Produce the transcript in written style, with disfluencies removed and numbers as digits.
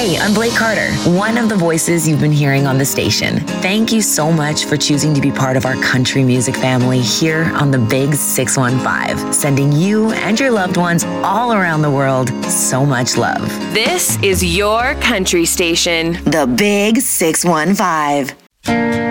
Hey, I'm Blake Carter, one of the voices you've been hearing on the station. Thank you so much for choosing to be part of our country music family here on the Big 615, sending you and your loved ones all around the world so much love. This is your country station. The Big 615.